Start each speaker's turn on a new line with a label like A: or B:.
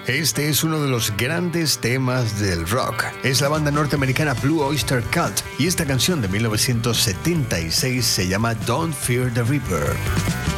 A: Este es uno de los grandes temas del rock. Es la banda norteamericana Blue Oyster Cult y esta canción de 1976 se llama Don't Fear the Reaper.